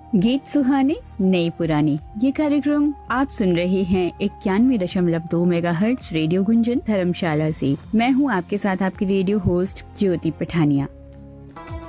गीत सुहाने नई पुरानी, ये कार्यक्रम आप सुन रहे हैं 91.2 मेगाहर्ट्ज रेडियो गुंजन धर्मशाला से। मैं हूं आपके साथ आपकी रेडियो होस्ट ज्योति पठानिया।